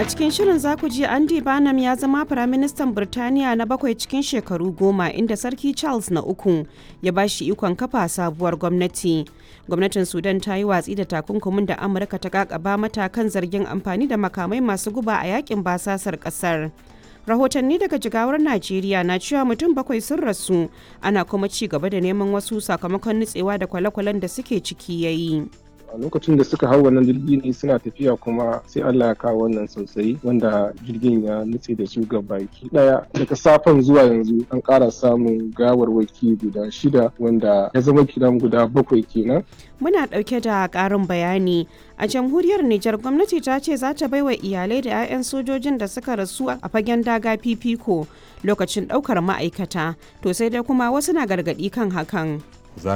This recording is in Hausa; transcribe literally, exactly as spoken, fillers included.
cikin shirin za ku ji Andy Barnum ya zama Firaministan Birtaniya na bakwai cikin shekaru goma inda Sarki Charles na uku ya ba shi ikon kafa sabuwar gwamnati. Gwamnatin Sudan ta yi watsi da takunkumin da Amurka ta kakaba mata kan zargin amfani da makamai masu guba a yakin basasar kasar. Rahotanni daga Jigawar Najeriya na cewa mutum bakwai sun rasu, ana kuma ci gaba da neman wasu sakamakon nutsewa da kwale-kwalen da suke ciki yayi. A lokacin da suka hau wannan jirgi ne suna tafiya kuma sai Allah ya kawo wannan sosai wanda jirgin ya nutse da su ga baki daya. Daga safen zuwa yanzu an ƙara samun gawarwaki guda shida wanda ya zama kiran guda bakwai kenan. Muna ɗauke da ƙarin bayani. A jamhuriyar Nijar gwamnati ta ce za ta baiwa iyalai da 'ya'yan sojojin da suka rasu a fagen daga fifiko lokacin ɗaukar ma'aikata. To sai dai kuma wasu na gargaɗi kan hakan.